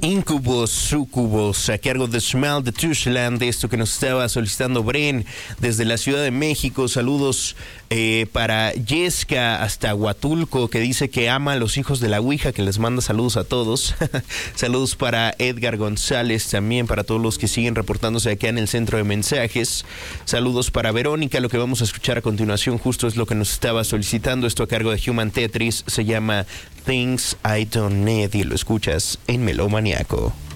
Incubus, Sucubus, a cargo de Smell de Tushland, de esto que nos estaba solicitando Bren desde la Ciudad de México. Saludos para Yesca hasta Huatulco, que dice que ama a los hijos de la Ouija, que les manda saludos a todos. Saludos para Edgar González, también para todos los que siguen reportándose acá en el centro de mensajes. Saludos para Verónica. Lo que vamos a escuchar a continuación justo es lo que nos estaba solicitando, esto a cargo de Human Tetris, se llama Things I Don't Need y lo escuchas en Melómaniaco.